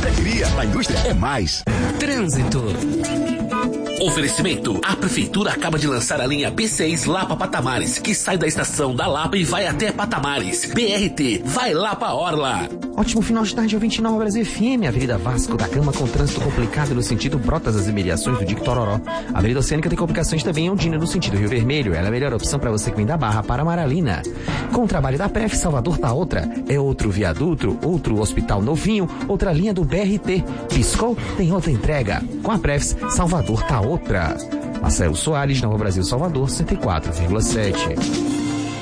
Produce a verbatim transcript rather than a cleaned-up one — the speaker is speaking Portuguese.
indústria cria, a indústria é mais. Trânsito. Oferecimento. A Prefeitura acaba de lançar a linha B seis Lapa Patamares, que sai da estação da Lapa e vai até Patamares. B R T, vai lá pra Orla. Ótimo final de tarde, ouvinte Nova Brasil F M. Avenida Vasco da Gama com trânsito complicado no sentido Brotas das imediações do Dique Tororó. A Avenida Oceânica tem complicações também em Ondina no sentido Rio Vermelho. Ela é a melhor opção para você que vem da Barra para Maralina. Com o trabalho da P R E F, Salvador tá outra. É outro viaduto, outro hospital novinho, outra linha do B R T. Piscou, tem outra entrega. Com a P R E F, Salvador tá outra. Marcelo Soares, Nova Brasil Salvador, cento e quatro vírgula sete.